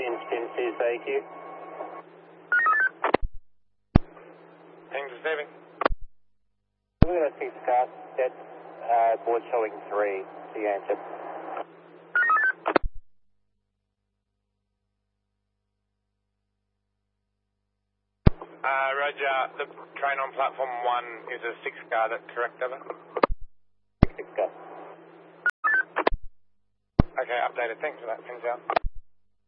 contingencies, thank you. Thanks for saving. We're going to 6 car, that's board showing 3, the answer. Roger, the train on platform 1 is a 6 car, that's correct, over? 6 car. Okay, updated, thanks for that, pins out.